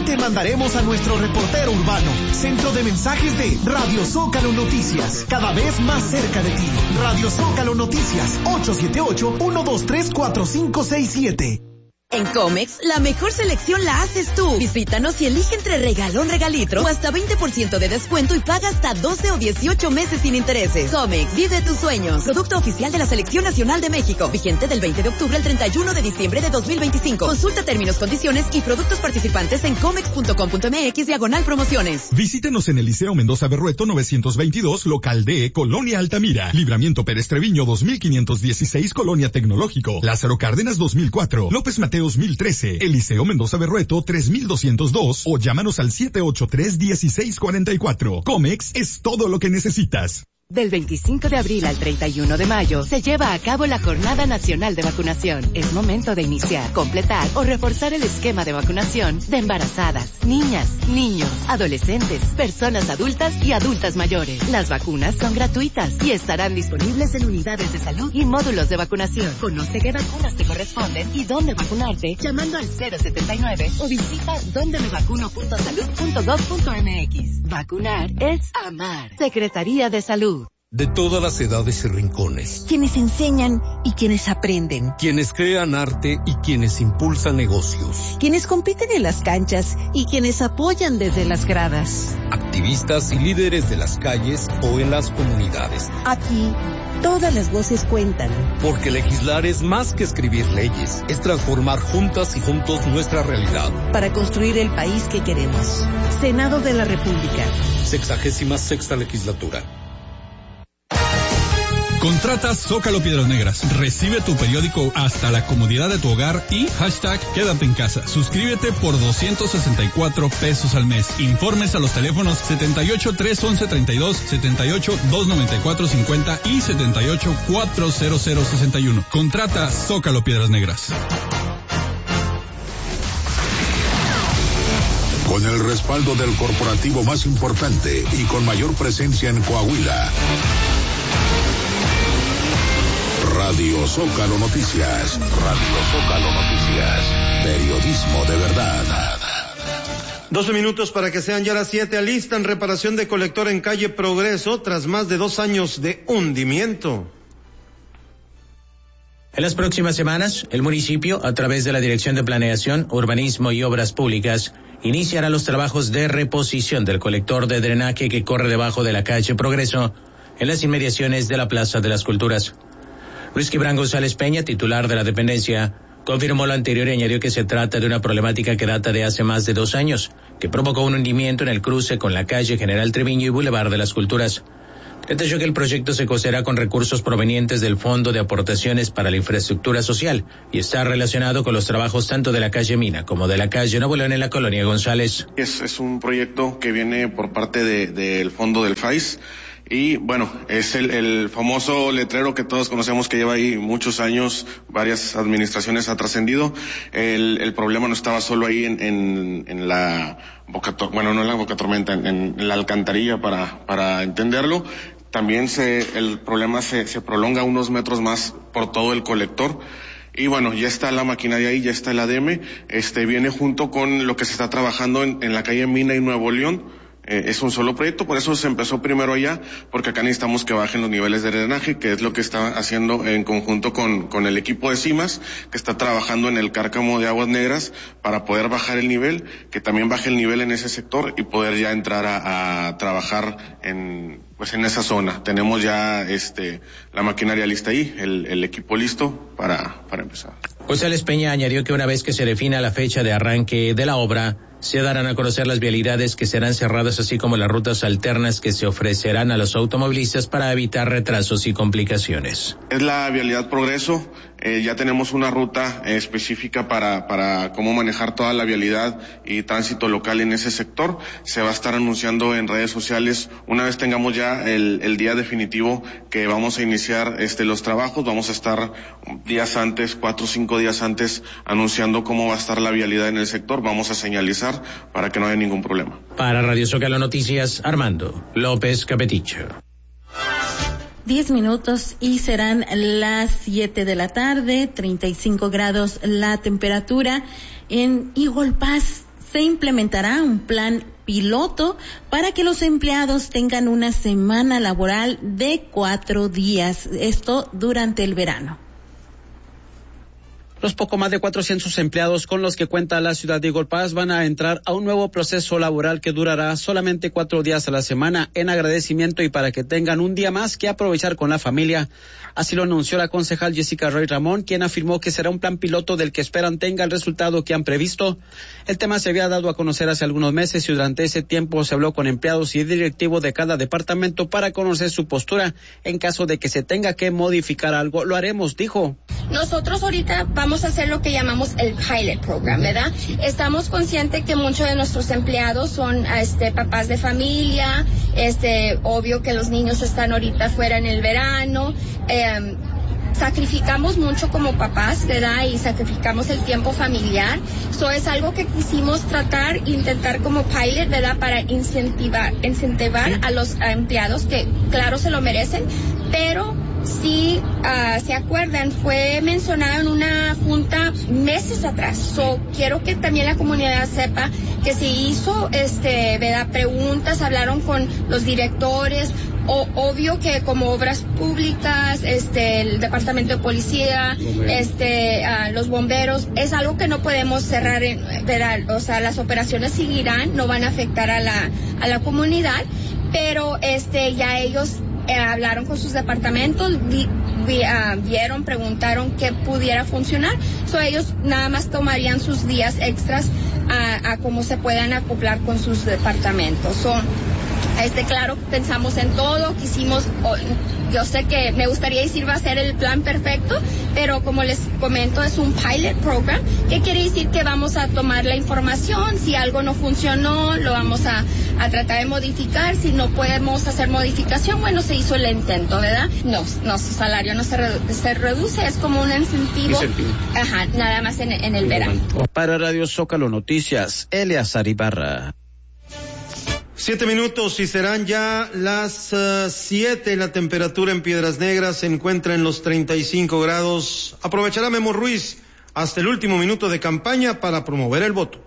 te mandaremos a nuestro reportero urbano. Centro de mensajes de Radio Zócalo Noticias, cada vez más cerca de ti. Radio Zócalo Noticias, 878-123-4567. En Comex, la mejor selección la haces tú. Visítanos y elige entre regalón, regalitro o hasta 20% de descuento y paga hasta 12 o 18 meses sin intereses. Comex, vive tus sueños. Producto oficial de la Selección Nacional de México. Vigente del 20 de octubre al 31 de diciembre de 2025. Consulta términos, condiciones y productos participantes en comex.com.mx/promociones. Visítenos en el Liceo Mendoza Berrueto 922, local D, Colonia Altamira. Libramiento Pérez Treviño 2516, Colonia Tecnológico. Lázaro Cárdenas 2004. López Mateos 1013, Eliseo Mendoza Berrueto 3202 o llámanos al 783-1644. Comex es todo lo que necesitas. Del 25 de abril al 31 de mayo se lleva a cabo la Jornada Nacional de Vacunación. Es momento de iniciar, completar o reforzar el esquema de vacunación de embarazadas, niñas, niños, adolescentes, personas adultas y adultas mayores. Las vacunas son gratuitas y estarán disponibles en unidades de salud y módulos de vacunación. Conoce qué vacunas te corresponden y dónde vacunarte llamando al 079 o visita dondemevacuno.salud.gov.mx. Vacunar es amar. Secretaría de Salud. De todas las edades y rincones. Quienes enseñan y quienes aprenden. Quienes crean arte y quienes impulsan negocios. Quienes compiten en las canchas y quienes apoyan desde las gradas. Activistas y líderes de las calles o en las comunidades. Aquí, todas las voces cuentan. Porque legislar es más que escribir leyes. Es transformar juntas y juntos nuestra realidad. Para construir el país que queremos. Senado de la República. 66ª legislatura. Contrata Zócalo Piedras Negras. Recibe tu periódico hasta la comodidad de tu hogar y hashtag Quédate en casa. Suscríbete por 264 pesos al mes. Informes a los teléfonos 78-311-32, 78-294-50 y 78-400-61. Contrata Zócalo Piedras Negras. Con el respaldo del corporativo más importante y con mayor presencia en Coahuila. Radio Zócalo Noticias. Radio Zócalo Noticias. Periodismo de verdad. 12 minutos para que sean ya las 7. Alistan reparación de colector en calle Progreso tras más de 2 años de hundimiento. En las próximas semanas, el municipio, a través de la Dirección de Planeación, Urbanismo y Obras Públicas, iniciará los trabajos de reposición del colector de drenaje que corre debajo de la calle Progreso, en las inmediaciones de la Plaza de las Culturas. Luis Gibran González Peña, titular de la dependencia, confirmó lo anterior y añadió que se trata de una problemática que data de hace más de 2 años, que provocó un hundimiento en el cruce con la calle General Treviño y Boulevard de las Culturas. Detalló que el proyecto se costeará con recursos provenientes del Fondo de Aportaciones para la Infraestructura Social y está relacionado con los trabajos tanto de la calle Mina como de la calle Nuevo León en la Colonia González. Es un proyecto que viene por parte del Fondo del FAIS. Y bueno, es el famoso letrero que todos conocemos que lleva ahí muchos años, varias administraciones ha trascendido. El problema no estaba solo ahí en la no en la boca tormenta, en la alcantarilla para entenderlo. También el problema se prolonga unos metros más por todo el colector. Y bueno, ya está la maquinaria ahí, ya está el ADM, viene junto con lo que se está trabajando en la calle Mina y Nuevo León. Es un solo proyecto, por eso se empezó primero allá, porque acá necesitamos que bajen los niveles de drenaje, que es lo que está haciendo en conjunto con el equipo de CIMAS, que está trabajando en el cárcamo de Aguas Negras para poder bajar el nivel, que también baje el nivel en ese sector y poder ya entrar a trabajar en esa zona. Tenemos ya la maquinaria lista ahí, el equipo listo para empezar. González Peña añadió que una vez que se defina la fecha de arranque de la obra, se darán a conocer las vialidades que serán cerradas, así como las rutas alternas que se ofrecerán a los automovilistas para evitar retrasos y complicaciones. Es la vialidad Progreso. Ya tenemos una ruta específica para cómo manejar toda la vialidad y tránsito local en ese sector. Se va a estar anunciando en redes sociales una vez tengamos ya el día definitivo que vamos a iniciar los trabajos. Vamos a estar días antes, 4 o 5 días antes, anunciando cómo va a estar la vialidad en el sector. Vamos a señalizar para que no haya ningún problema. Para Radio Zócalo Noticias, Armando López Capeticho. 10 minutos y serán las 7 de la tarde, 35 grados la temperatura en Eagle Pass. se implementará un plan piloto para que los empleados tengan una semana laboral de 4 días, esto durante el verano. Los poco más de 400 empleados con los que cuenta la ciudad de Eagle Pass van a entrar a un nuevo proceso laboral que durará solamente 4 días a la semana en agradecimiento y para que tengan un día más que aprovechar con la familia. Así lo anunció la concejal Jessica Roy Ramón, quien afirmó que será un plan piloto del que esperan tenga el resultado que han previsto. El tema se había dado a conocer hace algunos meses y durante ese tiempo se habló con empleados y directivos de cada departamento para conocer su postura. En caso de que se tenga que modificar algo, lo haremos, dijo. Nosotros ahorita vamos a hacer lo que llamamos el pilot program, ¿verdad? Estamos conscientes que muchos de nuestros empleados son papás de familia, obvio que los niños están ahorita fuera en el verano, sacrificamos mucho como papás, ¿verdad? Y sacrificamos el tiempo familiar. Eso es algo que quisimos intentar como pilot, ¿verdad? Para incentivar a los empleados que, claro, se lo merecen, pero si se acuerdan, fue mencionado en una junta meses atrás. Quiero que también la comunidad sepa que se hizo, ¿verdad? Preguntas, hablaron con los directores. Obvio que como obras públicas, el departamento de policía, los bomberos, es algo que no podemos cerrar, ¿verdad? O sea, las operaciones seguirán, no van a afectar a la comunidad, pero ya ellos hablaron con sus departamentos, vieron, preguntaron qué pudiera funcionar. Ellos nada más tomarían sus días extras a cómo se puedan acoplar con sus departamentos. Claro, pensamos en todo, yo sé que me gustaría decir va a ser el plan perfecto, pero como les comento, es un pilot program, que quiere decir que vamos a tomar la información, si algo no funcionó, lo vamos a tratar de modificar, si no podemos hacer modificación, bueno, se hizo el intento, ¿verdad? No, su salario no se reduce, es como un incentivo. Nada más en el verano. Para Radio Zócalo Noticias, Eleazar Ibarra. 7 minutos y serán ya las 7. La temperatura en Piedras Negras se encuentra en los 35 grados. Aprovechará Memo Ruiz hasta el último minuto de campaña para promover el voto.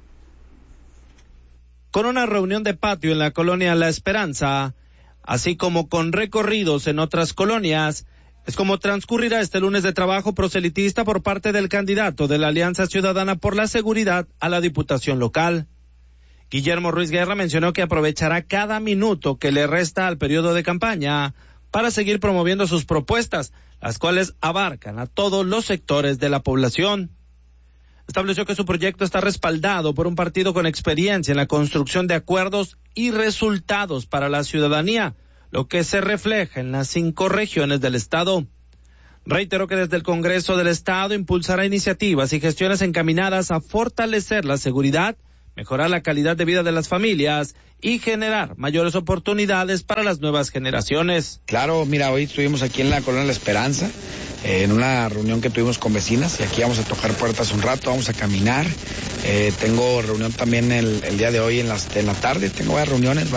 Con una reunión de patio en la colonia La Esperanza, así como con recorridos en otras colonias, es como transcurrirá este lunes de trabajo proselitista por parte del candidato de la Alianza Ciudadana por la Seguridad a la Diputación Local. Guillermo Ruiz Guerra mencionó que aprovechará cada minuto que le resta al periodo de campaña para seguir promoviendo sus propuestas, las cuales abarcan a todos los sectores de la población. Estableció que su proyecto está respaldado por un partido con experiencia en la construcción de acuerdos y resultados para la ciudadanía, lo que se refleja en las 5 regiones del estado. Reiteró que desde el Congreso del Estado impulsará iniciativas y gestiones encaminadas a fortalecer la seguridad, mejorar la calidad de vida de las familias y generar mayores oportunidades para las nuevas generaciones. Claro, mira, hoy estuvimos aquí en la colonia La Esperanza, en una reunión que tuvimos con vecinas, y aquí vamos a tocar puertas un rato, vamos a caminar. Tengo reunión también el día de hoy en la tarde, tengo varias reuniones,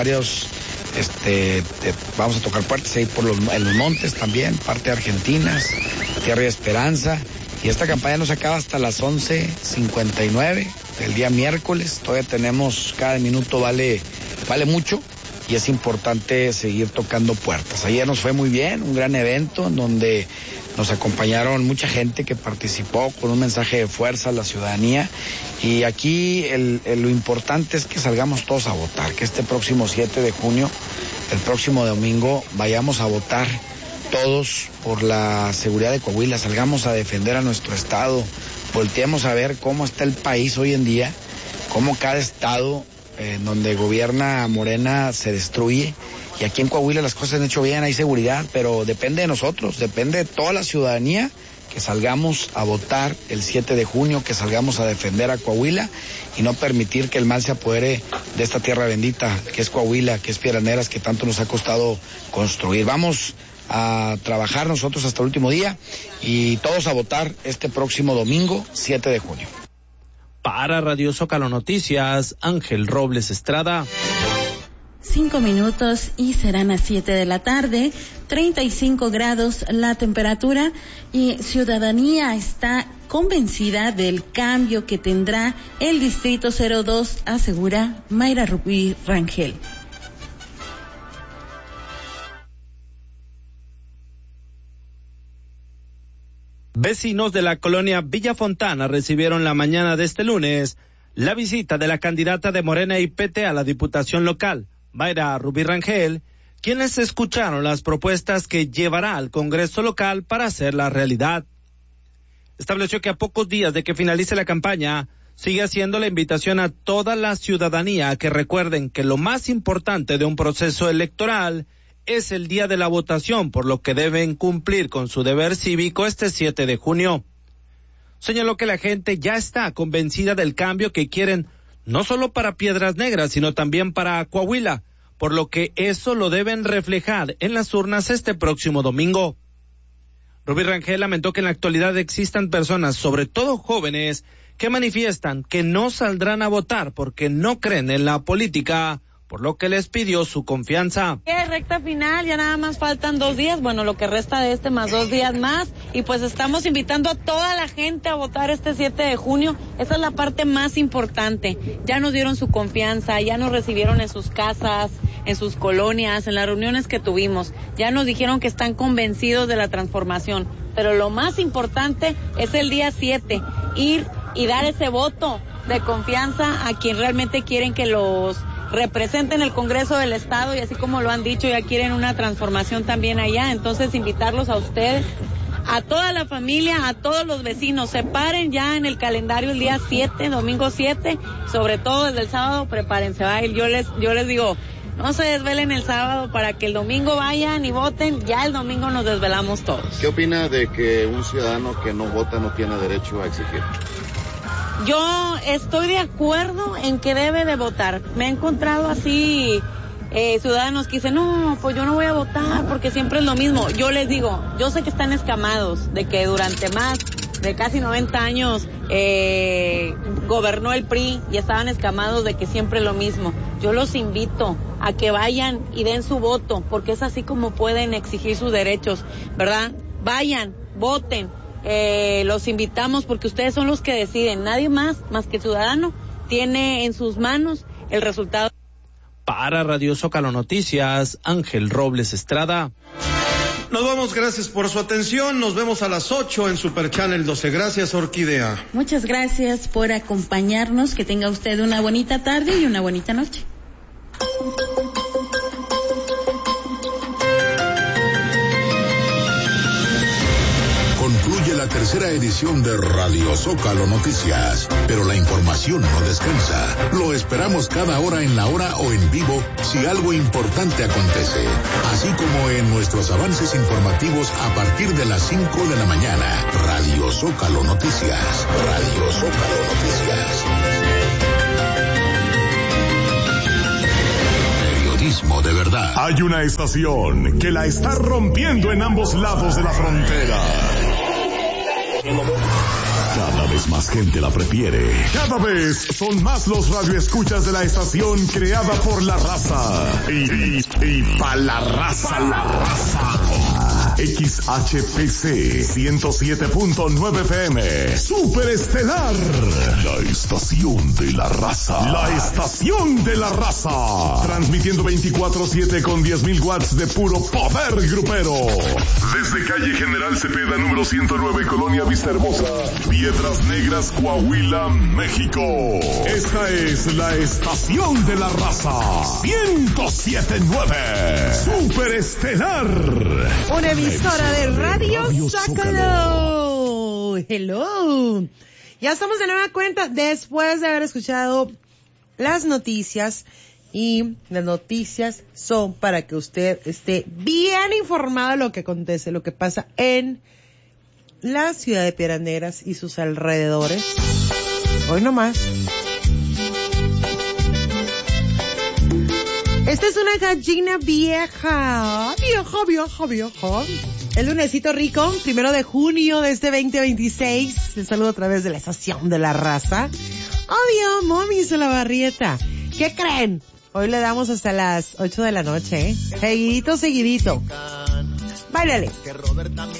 vamos a tocar puertas ahí en los montes también, parte de Argentinas, Tierra de Esperanza. Y esta campaña nos acaba hasta las 11:59 del día miércoles. Todavía tenemos, cada minuto vale mucho y es importante seguir tocando puertas. Ayer nos fue muy bien, un gran evento en donde nos acompañaron mucha gente que participó con un mensaje de fuerza a la ciudadanía. Y aquí lo importante es que salgamos todos a votar, que este próximo 7 de junio, el próximo domingo, vayamos a votar todos por la seguridad de Coahuila, salgamos a defender a nuestro estado, volteemos a ver cómo está el país hoy en día, cómo cada estado en donde gobierna Morena se destruye, y aquí en Coahuila las cosas se han hecho bien, hay seguridad, pero depende de nosotros, depende de toda la ciudadanía, que salgamos a votar el 7 de junio, que salgamos a defender a Coahuila y no permitir que el mal se apodere de esta tierra bendita que es Coahuila, que es Piedras Negras, que tanto nos ha costado construir. Vamos a trabajar nosotros hasta el último día y todos a votar este próximo domingo 7 de junio. Para Radio Zócalo Noticias, Ángel Robles Estrada. 5 y serán las 7 de la tarde, 35 grados la temperatura y ciudadanía está convencida del cambio que tendrá el Distrito 02, asegura Mayra Rubí Rangel. Vecinos de la colonia Villa Fontana recibieron la mañana de este lunes la visita de la candidata de Morena y PT a la Diputación local, Mayra Rubí Rangel, quienes escucharon las propuestas que llevará al Congreso local para hacerla realidad. Estableció que a pocos días de que finalice la campaña, sigue haciendo la invitación a toda la ciudadanía a que recuerden que lo más importante de un proceso electoral es el día de la votación, por lo que deben cumplir con su deber cívico este 7 de junio. Señaló que la gente ya está convencida del cambio que quieren, no solo para Piedras Negras, sino también para Coahuila, por lo que eso lo deben reflejar en las urnas este próximo domingo. Rubí Rangel lamentó que en la actualidad existan personas, sobre todo jóvenes, que manifiestan que no saldrán a votar porque no creen en la política, por lo que les pidió su confianza. Recta final, ya nada más faltan 2 días, bueno, lo que resta de este más 2 días más, y pues estamos invitando a toda la gente a votar este 7 de junio, esa es la parte más importante, ya nos dieron su confianza, ya nos recibieron en sus casas, en sus colonias, en las reuniones que tuvimos, ya nos dijeron que están convencidos de la transformación, pero lo más importante es el día 7, ir y dar ese voto de confianza a quien realmente quieren que los representen el Congreso del Estado, y así como lo han dicho, ya quieren una transformación también allá. Entonces invitarlos a ustedes, a toda la familia, a todos los vecinos, separen ya en el calendario el día 7, domingo 7, sobre todo desde el sábado, prepárense, yo les digo, no se desvelen el sábado para que el domingo vayan y voten, ya el domingo nos desvelamos todos. ¿Qué opina de que un ciudadano que no vota no tiene derecho a exigir? Yo estoy de acuerdo en que debe de votar. Me he encontrado así ciudadanos que dicen, no, pues yo no voy a votar porque siempre es lo mismo. Yo les digo, yo sé que están escamados de que durante más de casi 90 años gobernó el PRI y estaban escamados de que siempre es lo mismo. Yo los invito a que vayan y den su voto, porque es así como pueden exigir sus derechos, ¿verdad? Vayan, voten. Los invitamos porque ustedes son los que deciden, nadie más que el ciudadano tiene en sus manos el resultado. Para Radio Zócalo Noticias, Ángel Robles Estrada. Nos vamos, gracias por su atención, nos vemos a las 8 en Super Channel 12, gracias Orquídea. Muchas gracias por acompañarnos, que tenga usted una bonita tarde y una bonita noche. Concluye la tercera edición de Radio Zócalo Noticias, pero la información no descansa. Lo esperamos cada hora en la hora o en vivo si algo importante acontece, así como en nuestros avances informativos a partir de las 5 de la mañana. Radio Zócalo Noticias. Radio Zócalo Noticias. Periodismo de verdad. Hay una estación que la está rompiendo en ambos lados de la frontera. Cada vez más gente la prefiere. Cada vez son más los radioescuchas de la estación creada por la raza. Y pa' la raza, la raza. XHPC 107.9 FM. Super Estelar. La estación de la raza. La estación de la raza. Transmitiendo 24/7 con 10,000 watts de puro poder grupero. Desde calle General Cepeda, número 109, Colonia Vista Hermosa, Piedras Negras, Coahuila, México. Esta es la estación de la raza. 107.9. Super Estelar. Una emisora de Radio Zócalo. Hello. Ya estamos de nueva cuenta después de haber escuchado las noticias. Y las noticias son para que usted esté bien informado de lo que acontece, lo que pasa en la ciudad de Piedras Negras y sus alrededores. Hoy nomás. Esta es una gallina vieja. Vieja. El lunesito rico, 1 de junio de este 2026. Les saludo a través de la estación de la raza. Obvio, Mami Solabarrieta. ¿Qué creen? Hoy le damos hasta las 8 de la noche, ¿eh? Seguidito. Báilale.